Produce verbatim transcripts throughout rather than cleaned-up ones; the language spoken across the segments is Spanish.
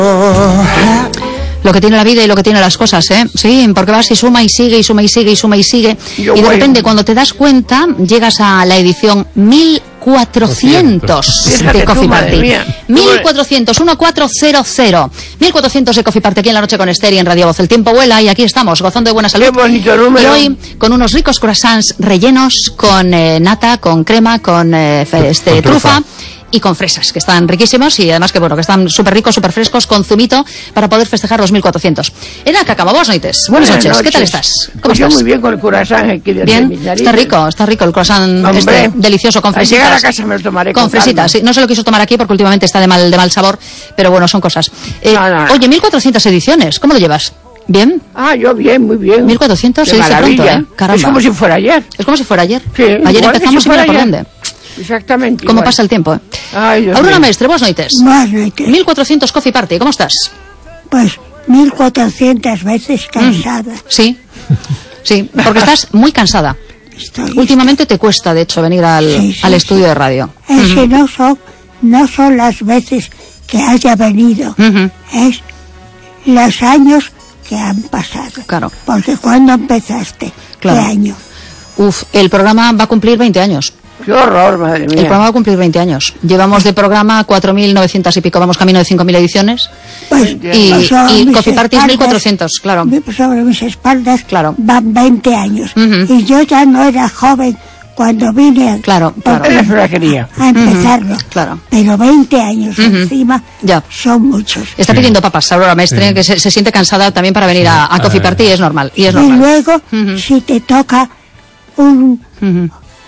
Lo que tiene la vida y lo que tiene las cosas, ¿eh? Sí, porque vas y suma y sigue y suma y sigue y suma y sigue. Yo y de repente, voy. Cuando te das cuenta, llegas a la edición mil cuatrocientos de Coffee Party. mil cuatrocientos, mil cuatrocientos. mil cuatrocientos de Coffee Party aquí en La Noche con Esther y en Radio Voz. El tiempo vuela y aquí estamos, gozando de buena salud. Qué bonito número. Y hoy con unos ricos croissants rellenos con eh, nata, con crema, con eh, este, con trufa. trufa. Y con fresas, que están riquísimos y además que bueno, que están súper ricos, súper frescos, con zumito, para poder festejar los mil cuatrocientos. Era Cacamo, buenas noches. Buenas, buenas noches. noches, ¿qué tal estás? ¿Cómo pues estás? Yo muy bien con el croissant aquí de Bien, está rico, está rico el croissant. Hombre, este, delicioso, con fresitas. Al llegar a casa me lo tomaré con, con fresitas, sí, no se lo quiso tomar aquí porque últimamente está de mal, de mal sabor, pero bueno, son cosas. Eh, no, no, no. Oye, mil cuatrocientas ediciones, ¿cómo lo llevas? ¿Bien? Ah, yo bien, muy bien. mil cuatrocientos se dice pronto, ¿eh? Caramba. Es como si fuera ayer. Es como si fuera ayer. Sí, ayer empezamos si y mira por dónde. Exactamente. ¿Cómo igual. Pasa el tiempo? Eh? Ay, Dios Aurora mío. Mestre, buenas noches. Buenas noches. mil cuatrocientos Coffee Party, ¿cómo estás? Pues mil cuatrocientas veces cansada. Mm, sí, sí, porque estás muy cansada. Estoy Últimamente te cuesta, de hecho, venir al, sí, sí, al sí. estudio de radio. Es uh-huh. que no son, no son las veces que haya venido, uh-huh. es los años que han pasado. Claro. Porque cuando empezaste, claro. ¿qué año? Uf, el programa va a cumplir veinte años. ¡Qué horror, madre mía! El programa va a cumplir veinte años. Llevamos de programa cuatro mil novecientos y pico, vamos camino de cinco mil ediciones. Pues, y pues y Coffee Party es mil cuatrocientos, claro. Sobre mis espaldas claro. van veinte años. Uh-huh. Y yo ya no era joven cuando vine a, claro, claro. a empezarlo. Uh-huh. Claro. Pero veinte años uh-huh. encima ya. Son muchos. Está pidiendo papas, Aurora Mestre, sí. que se, se siente cansada también para venir a, a Coffee Party, y es normal. Y, es normal. y luego, uh-huh. si te toca un... Uh-huh.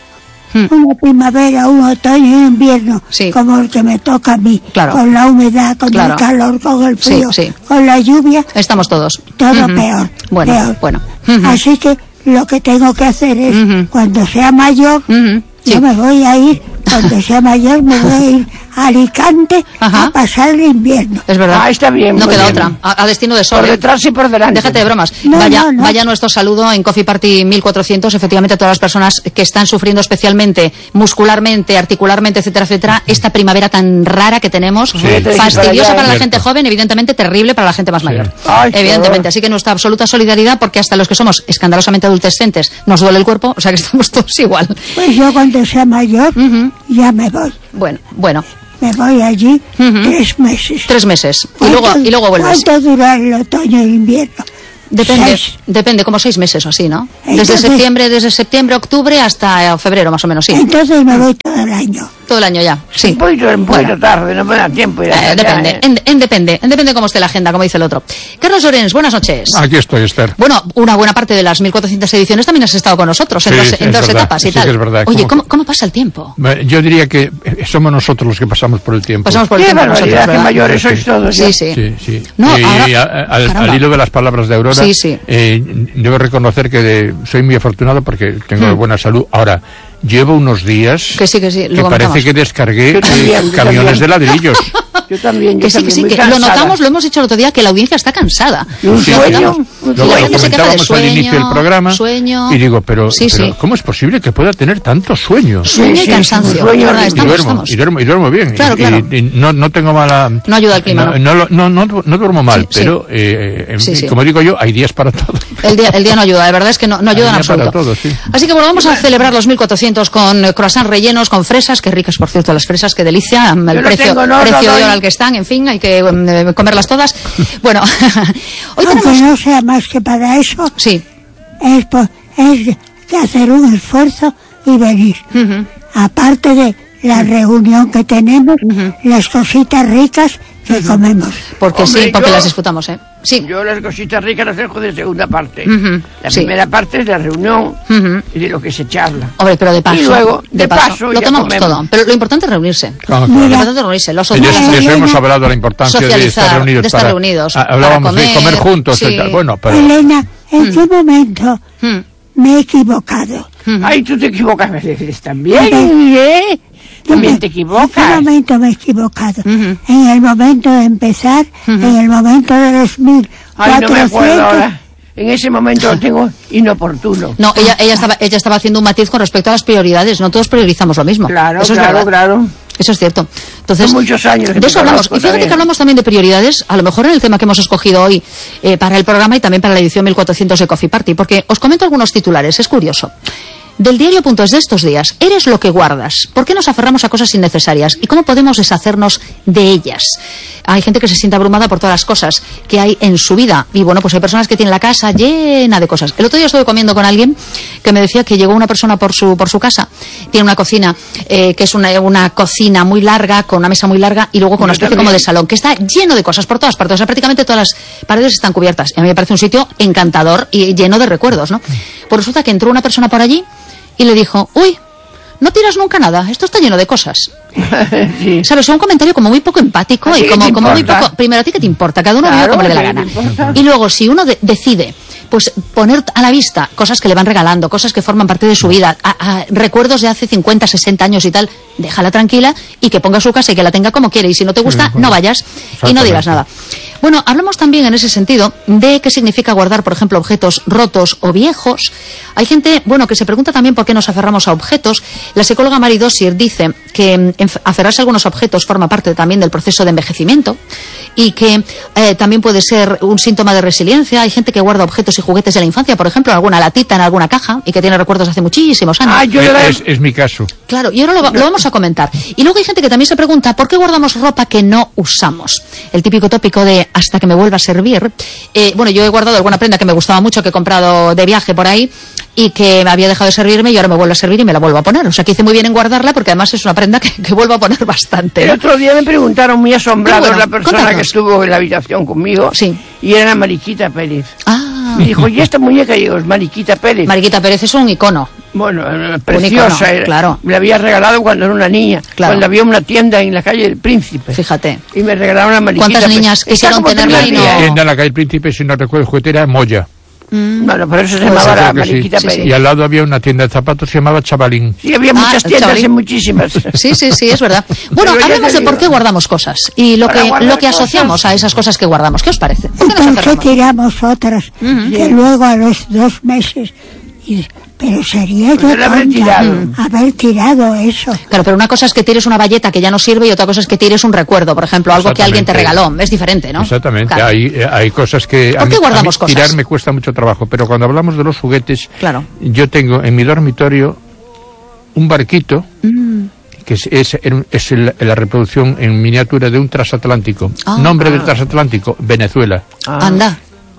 una primavera, un otoño y un invierno, sí. como el que me toca a mí, claro. con la humedad, con claro. el calor, con el frío, sí, sí. con la lluvia, estamos todos. Todo uh-huh. peor. Bueno, peor. bueno. Uh-huh. Así que lo que tengo que hacer es, uh-huh. cuando sea mayor, uh-huh. sí. yo me voy a ir, cuando sea mayor me voy a ir a Alicante Ajá. a pasar el invierno. Es verdad. Ah, está bien. No queda bien. otra. A, a destino de sol. Por detrás y por delante. Déjate de bromas. No, vaya, no, no. vaya nuestro saludo en Coffee Party mil cuatrocientos, efectivamente a todas las personas que están sufriendo especialmente, muscularmente, articularmente, etcétera, etcétera, esta primavera tan rara que tenemos, sí, fastidiosa para, para la gente joven, evidentemente terrible para la gente más sí. mayor. Ay, evidentemente. Así que nuestra absoluta solidaridad, porque hasta los que somos escandalosamente adolescentes nos duele el cuerpo, o sea que estamos todos igual. Pues yo cuando sea mayor, uh-huh. ya me voy. Bueno, bueno. Me voy allí uh-huh. tres meses. Tres meses. Y luego, y luego vuelves. ¿Cuánto dura el otoño e invierno? Depende, Seis. depende, como seis meses o así, ¿no? Entonces, desde septiembre, desde septiembre, octubre hasta febrero, más o menos, sí. Entonces me voy todo el año. Todo el año ya, sí. Un poquito, un poquito bueno. tarde, no me da tiempo. Ir eh, depende, allá, ¿eh? en, en depende, en depende cómo esté la agenda, como dice el otro. Carlos Llorens, buenas noches. Aquí estoy, Esther. Bueno, una buena parte de las mil cuatrocientas ediciones también has estado con nosotros, en sí, dos, en dos verdad, etapas y sí tal. Que es verdad. Oye, ¿cómo, que... ¿cómo pasa el tiempo? Yo diría que somos nosotros los que pasamos por el tiempo. Pasamos por el Qué tiempo nosotros, ¿verdad? ¿verdad? Mayores sois todos. Sí, sí. sí, sí. No, y ahora, al, al hilo de las palabras de Aurora, sí, sí. Eh, debo reconocer que de, soy muy afortunado porque tengo hmm. buena salud. Ahora, llevo unos días que sí, que sí. que parece comentamos. que descargué también, eh, camiones de ladrillos. Yo también, yo que sí, también, que sí, que cansada. lo notamos, lo hemos dicho el otro día, que la audiencia está cansada. ¿Y un sí, sueño? Lo, lo, lo comentábamos al inicio del programa sueño, y digo, pero, sí, pero sí. ¿cómo es posible que pueda tener tanto sueño? Sueño sí, y cansancio. Sí, sueño, verdad, y, estamos, duermo, estamos. y, duermo, y duermo bien. Claro, y, claro. Y, y no, no tengo mala... No ayuda el clima, no. No, no, no, no, no duermo mal, sí, pero sí. Eh, en, sí, sí. como digo yo, hay días para todo. El día, el día no ayuda, de verdad es que no, no ayuda en absoluto. Para todo, sí. Así que bueno, vamos a celebrar los mil cuatrocientos con eh, croissants rellenos, con fresas, qué ricas por cierto las fresas, qué delicia, el yo precio, tengo, no, precio no, de no, hora al que están, en fin, hay que eh, comerlas todas. Bueno, hoy aunque tenemos... no sea más que para eso, sí. es, por, es de hacer un esfuerzo y venir. Uh-huh. Aparte de la uh-huh. reunión que tenemos, uh-huh. las cositas ricas que uh-huh. comemos. Porque Hombre, sí, porque yo, las disfrutamos, ¿eh? Sí. Yo las cositas ricas las dejo de segunda parte. Uh-huh. La sí. primera parte es la reunión uh-huh. y de lo que se charla. Hombre, pero de paso. Y luego, de, de paso, paso lo ya tomamos comemos. todo. Pero lo importante es reunirse. Claro, Lo claro. importante es reunirse. Los De eso, de eso hemos hablado de la importancia de estar reunidos. De estar para, reunidos. A, hablábamos para comer, de comer juntos. sí. Y tal. Bueno, pero... Elena, ¿en Mm. qué momento Mm. me he equivocado? Mm. Ay, tú te equivocas a veces también, ¿eh? También te ¿En qué equivocas. momento me he equivocado? Uh-huh. En el momento de empezar, Uh-huh. en el momento de los mil Ay, no me acuerdo cuatrocientos. ahora. En ese momento lo tengo inoportuno. No, ella, ella estaba, ella estaba haciendo un matiz con respecto a las prioridades. No todos priorizamos lo mismo. Claro, Eso claro, es verdad. claro. Eso es cierto. Entonces, son muchos años. De eso hablamos. Y fíjate también. Que hablamos también de prioridades, a lo mejor en el tema que hemos escogido hoy eh, para el programa y también para la edición mil cuatrocientos de Coffee Party, porque os comento algunos titulares, es curioso. Del diario.es de estos días, eres lo que guardas. ¿Por qué nos aferramos a cosas innecesarias? ¿Y cómo podemos deshacernos de ellas? Hay gente que se siente abrumada por todas las cosas que hay en su vida. Y bueno, pues hay personas que tienen la casa llena de cosas. El otro día estuve comiendo con alguien que me decía que llegó una persona por su por su casa. Tiene una cocina, eh, que es una, una cocina muy larga, con una mesa muy larga y luego con una especie como de salón, que está lleno de cosas por todas partes. O sea, prácticamente todas las paredes están cubiertas. Y a mí me parece un sitio encantador y lleno de recuerdos, ¿no? Pues resulta que entró una persona por allí y le dijo, uy, no tiras nunca nada, esto está lleno de cosas. Sí. ¿Sabes? Es un comentario como muy poco empático y como, como muy poco... Primero, ¿a ti qué te importa? Cada uno vive como le dé la gana. Y luego, si uno de, decide pues poner a la vista cosas que le van regalando, cosas que forman parte de su vida, a, a, recuerdos de hace cincuenta, sesenta años y tal, déjala tranquila y que ponga su casa y que la tenga como quiere. Y si no te gusta, no vayas y no digas nada. Bueno, hablamos también en ese sentido de qué significa guardar, por ejemplo, objetos rotos o viejos. Hay gente, bueno, que se pregunta también por qué nos aferramos a objetos. La psicóloga Mary Dossier dice que aferrarse a algunos objetos forma parte también del proceso de envejecimiento y que eh, también puede ser un síntoma de resiliencia. Hay gente que guarda objetos y juguetes de la infancia, por ejemplo, alguna latita en alguna caja y que tiene recuerdos de hace muchísimos años. Ah, yo es, es, es mi caso. Claro, y ahora lo, lo vamos a comentar. Y luego hay gente que también se pregunta por qué guardamos ropa que no usamos. El típico tópico de hasta que me vuelva a servir. Eh, bueno, yo he guardado alguna prenda que me gustaba mucho, que he comprado de viaje por ahí y que me había dejado de servirme y ahora me vuelve a servir y me la vuelvo a poner. O sea, que hice muy bien en guardarla porque además es una prenda que, que vuelvo a poner bastante. El otro día me preguntaron muy asombrados bueno, la persona contanos. que estuvo en la habitación conmigo sí. y era Mariquita Pérez. Ah. Me dijo, ¿y esta muñeca? Y digo, es Mariquita Pérez. Mariquita Pérez es un icono. Bueno, preciosa. Icono, claro. Me la había regalado cuando era una niña. Claro. Cuando había una tienda en la calle del Príncipe. Fíjate. Y me regalaron a Mariquita ¿Cuántas Pérez. niñas quisieron tenerla y no? La tienda en la calle del Príncipe, si no recuerdo, juguetera Moya. Mm. Bueno, por eso se llamaba pues la Mariquita sí. Pérez. Y al lado había una tienda de zapatos que se llamaba Chavalín. Sí, había muchas ah, tiendas Chavalín. en muchísimas. Sí, sí, sí, es verdad. Bueno, hablemos de por qué guardamos cosas y lo que lo que asociamos cosas. a esas cosas que guardamos. ¿Qué os parece? ¿Por qué nos ¿Por qué tiramos otras uh-huh. que luego a los dos meses... Y, pero sería yo pues haber tirado. haber tirado eso. Claro, pero una cosa es que tires una valleta que ya no sirve y otra cosa es que tires un recuerdo, por ejemplo, algo que alguien te regaló. Es diferente, ¿no? Exactamente. Claro. Hay, hay cosas que... ¿Por qué guardamos a mí, cosas? Tirar me cuesta mucho trabajo, pero cuando hablamos de los juguetes, claro. yo tengo en mi dormitorio un barquito mm. que es, es, es el, la reproducción en miniatura de un transatlántico. Ah. Nombre del transatlántico, Venezuela. Ah. Anda.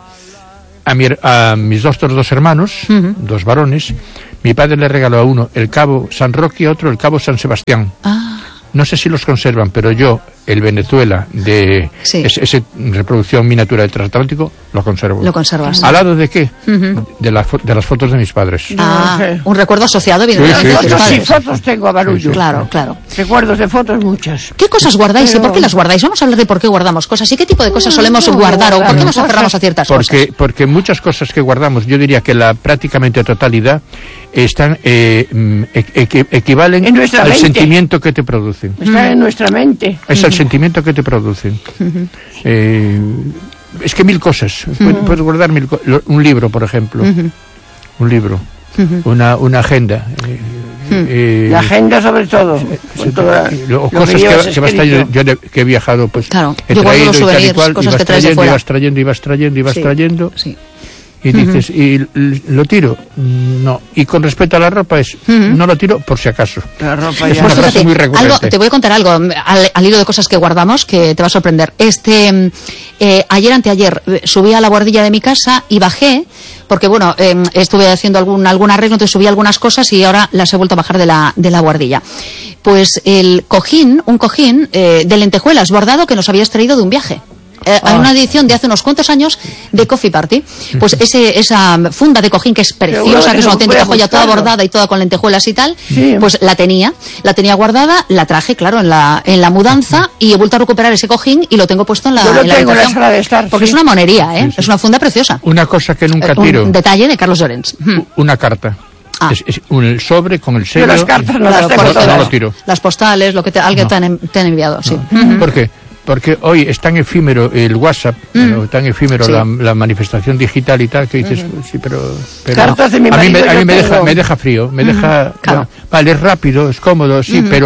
A, mi, a mis dos, dos hermanos, uh-huh. dos varones, mi padre le regaló a uno el cabo San Roque y a otro el cabo San Sebastián. Ah. No sé si los conservan, pero yo, el Venezuela, de sí. esa ese reproducción miniatura del transatlántico, lo conservo. Lo conservas. ¿Al lado de qué? Uh-huh. De, la, de las fotos de mis padres. Ah, sí. Un recuerdo asociado, evidentemente. Sí, sí, fotos, sí, fotos tengo a barullo. Sí, sí. Claro, claro. Recuerdos de fotos muchas. ¿Qué cosas guardáis pero... y por qué las guardáis? Vamos a hablar de por qué guardamos cosas y qué tipo de cosas solemos no, guardar no, o por qué nos aferramos a ciertas porque, cosas. Porque muchas cosas que guardamos, yo diría que la prácticamente totalidad, están eh, equ equivalen al mente. Sentimiento que te producen. Están en nuestra mente. Es uh-huh. el sentimiento que te producen. Uh-huh. eh, es que mil cosas. Uh-huh. Puedes guardar mil co un libro, por ejemplo. Uh-huh. Un libro. Uh-huh. Una, una agenda. Eh, uh-huh. eh, la agenda sobre todo. Eh, toda, lo, cosas que, que, que vas trayendo. Yo de, que he viajado, pues claro. he traído y tal y cual, cosas y que trayendo, de y vas trayendo, y vas trayendo, y vas sí. trayendo. Sí. Y dices, uh-huh. ¿y lo tiro? No. Y con respecto a la ropa es, uh-huh. no lo tiro por si acaso. La ropa es ya. una pues frase muy recurrente. Algo, te voy a contar algo al, al hilo de cosas que guardamos que te va a sorprender. Este, eh, ayer, anteayer, subí a la guardilla de mi casa y bajé, porque bueno, eh, estuve haciendo algún, algún arreglo, entonces subí algunas cosas y ahora las he vuelto a bajar de la, de la guardilla. Pues el cojín, un cojín eh, de lentejuelas bordado que nos habías traído de un viaje. Eh, hay una edición de hace unos cuantos años de Coffee Party, pues ese, esa funda de cojín que es preciosa, que es una auténtica joya, toda bordada y toda con lentejuelas y tal, sí. pues la tenía, la tenía guardada, la traje, claro, en la, en la mudanza y he vuelto a recuperar ese cojín y lo tengo puesto en la, Yo lo en la tengo habitación. En la sala de estar, porque sí. es una monería, ¿eh? Sí, sí. Es una funda preciosa. Una cosa que nunca tiro. Un detalle de Carlos Llorens. Una carta. Ah. Es, es un sobre con el sello. Yo las cartas no, claro, las tengo no, no lo tiro. Las postales, lo que te, alguien no. te, han, te han enviado, sí. No. Uh-huh. ¿Por qué? Porque hoy es tan efímero el WhatsApp, mm. tan efímero sí. la, la manifestación digital y tal, que dices, uh-huh. sí, pero... pero Cartas de mi a mí, me, a mí me, tengo... deja, me deja frío, me uh-huh. deja... Claro. Bueno, vale, es rápido, es cómodo, sí, uh-huh. pero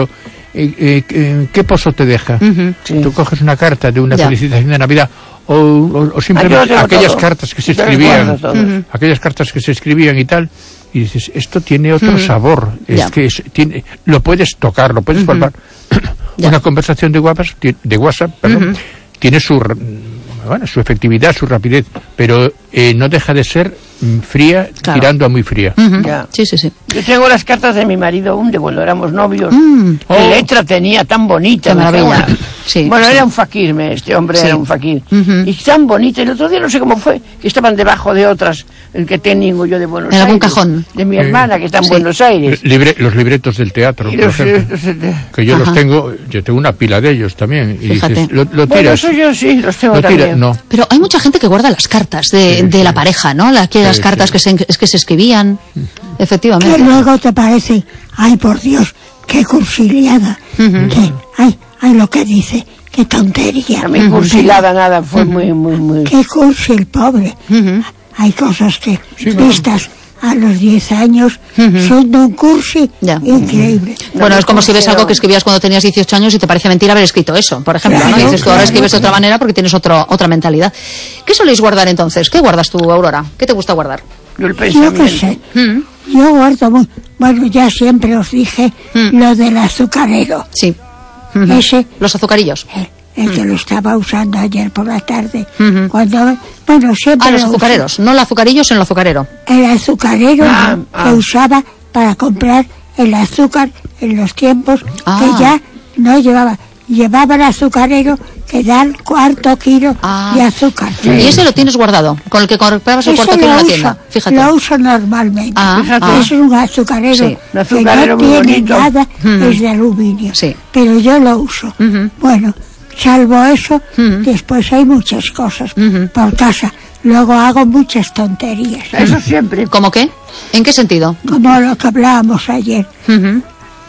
eh, eh, ¿qué pozo te deja? Uh-huh. Sí. Tú coges una carta de una Ya. felicitación de Navidad o, o, o simplemente Ah, aquellas todo. cartas que se Yo escribían, uh-huh. aquellas cartas que se escribían y tal, y dices, esto tiene otro Uh-huh. sabor, es Ya. que es, tiene, lo puedes tocar, lo puedes Uh-huh. palpar. Ya. Una conversación de WhatsApp, de WhatsApp perdón, Uh-huh. tiene su, bueno, su efectividad, su rapidez, pero eh, no deja de ser mm, fría, Claro. tirando a muy fría. Uh-huh. Ya. Sí, sí, sí. Yo tengo las cartas de mi marido aún de cuando éramos novios. Mm. Qué Oh. letra tenía tan bonita. Qué me maravilla. cago en- Sí, bueno, sí. era un fakir, me- este hombre Sí. era un fakir. Ujú. Y tan bonita. El otro día no sé cómo fue, que estaban debajo de otras, el que tengo yo de Buenos En Aires. algún cajón. De mi Eh, hermana, que está en sí. Buenos Aires. Libre, los libretos del teatro, Y por los- ejemplo, los- que yo Ajá. los tengo, yo tengo una pila de ellos también, y Fíjate. dices, lo, lo bueno, tiras, eso yo sí, los tengo lo también. tiras, no. Pero hay mucha gente que guarda las cartas de, Sí, de sí. la pareja, ¿no? La- Aquellas Sí, cartas sí. Que, se, es que se escribían. Que Efectivamente. luego te parece, ay por Dios, qué cursiliada, Ujú. que, ay, ay lo que dice, qué tontería. A mí cursilada nada, fue muy, muy, muy... Qué cursi el pobre. Ujú. Hay cosas que Sí, vistas a los diez años Ujú. son de un cursi Ya. increíble. Bueno, es como si ves Pero- algo que escribías cuando tenías dieciocho años y te parece mentira haber escrito eso, por ejemplo, ¿no? Claro, Y dices, tú ahora claro, escribes de otra claro. manera porque tienes otro, otra mentalidad. ¿Qué soléis guardar entonces? ¿Qué guardas tú, Aurora? ¿Qué te gusta guardar? Yo el Yo pensamiento. qué sé, Mm. yo guardo muy, bueno, ya siempre os dije Mm. lo del azucarero, Sí. Ujú. ese, Los azucarillos. el, el que lo estaba usando ayer por la tarde, Ujú. cuando, bueno, siempre Ah, los lo uso. azucareros. No el azucarillo, sino el azucarero. El azucarero Ah, ah. que usaba para comprar el azúcar en los tiempos Ah. que ya no llevaba. Llevaba el azucarero que da el cuarto kilo Ah. de azúcar. Y ese lo tienes guardado, con el que comprabas el Ese cuarto kilo en lo la uso, tienda. Fíjate. Lo uso normalmente. Ah, Fíjate. ah. Es un azucarero, Sí. Un azucarero que muy no tiene bonito. nada, Ujú. es de aluminio. Sí. Pero yo lo uso. Ujú. Bueno, salvo eso, Ujú. después hay muchas cosas Ujú. por casa. Luego hago muchas tonterías, Eso siempre. ¿Cómo qué? ¿En qué sentido? como lo que hablábamos ayer. Ujú.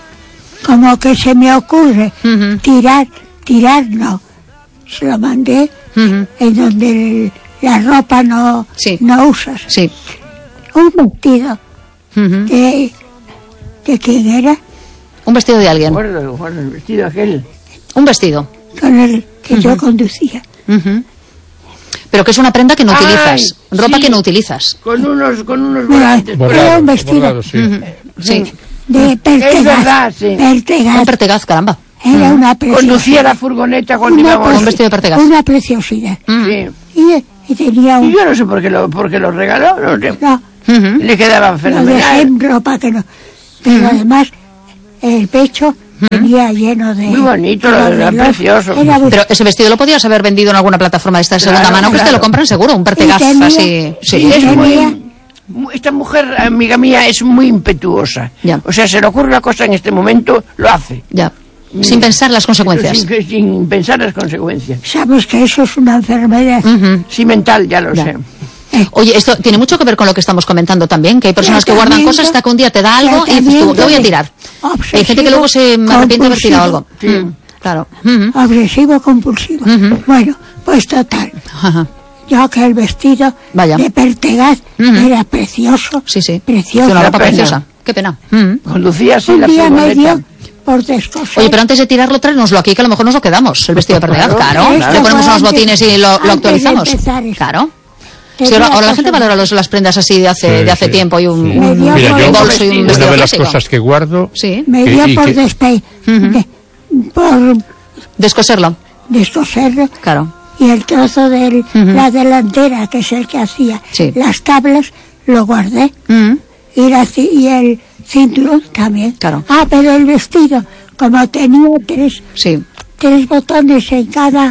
Como que se me ocurre Ujú. tirar, tirar no. Se lo mandé Ujú. en donde el- la ropa no, Sí. no usas. Sí. Un vestido Ujú. de, de quién era, Un vestido de alguien. Guardo, guardo el vestido aquel. Un vestido. con el que yo conducía. Ujú. Pero que es una prenda que no Ay, utilizas. Ropa sí. que no utilizas. Con unos, con unos Mira, volantes. por Era ahí. un vestido. bordado, sí. Ujú. Sí. De Pertegaz. verdad, sí. Pertegaz. Un pertegaz, caramba. Era una preciosidad. Conducía la furgoneta cuando Una, íbamos. Un preci- vestido de Pertegaz. una preciosidad. Mm. Sí. Y, y tenía Y un... yo no sé por qué lo, por qué lo regaló. No sé. No, Ujú. Le quedaba lo dejé fenomenal. en ropa que no. Pero además, el pecho tenía lleno de... Muy bonito, de era reloj. precioso. Era muy- Pero ese vestido lo podías haber vendido en alguna plataforma de esta de segunda Claro, mano, que te claro. lo compran seguro, un pertegaz Y tenía- así. Sí. Sí, es tenía- muy... mu- Esta mujer, amiga mía, es muy impetuosa. Ya. O sea, se le ocurre una cosa en este momento, lo hace. Ya. Sin pensar las consecuencias. Sin, que- sin pensar las consecuencias. Sabes que eso es una enfermedad. Ujú. Sí, mental, ya lo Ya. sé. Oye, esto tiene mucho que ver con lo que estamos comentando también, que hay personas que guardan cosas hasta que un día te da algo y dices tú, lo voy a tirar. Hay gente que luego se arrepiente de haber tirado algo. Sí. Mm, claro. Ujú. Obsesivo compulsivo. Ujú. Bueno, pues total. Ajá. Yo que el vestido Vaya. de Pertegaz Ujú. era precioso. Sí, sí. Precioso. Una ropa pena. preciosa. Qué pena. Ujú. Conducía así Un la día me furgoneta. dio por descoser. Oye, pero antes de tirarlo, tráenoslo aquí, que a lo mejor nos lo quedamos, el vestido de pertegaz. Claro, Claro. Esto Le ponemos fue unos antes- botines y lo, lo antes de actualizamos. empezar esto. Claro. Tenía Sí, ahora, ahora la cosas- gente valora los- las prendas así de hace, Sí, de hace sí. tiempo y un, Sí. un- Me dio Mira, por yo- un bolso y un despe- vestido Una de las clásico. cosas que guardo, Sí. Me que- dio y por que- despe... Ujú. de- por Descoserlo. descoserlo. Claro. Y el trozo de Ujú. la delantera, que es el que hacía Sí. las tablas, lo guardé. Mm. Y, la ci- y el cinturón también. Claro. Ah, pero el vestido, como tenía tres, Sí. tres botones en cada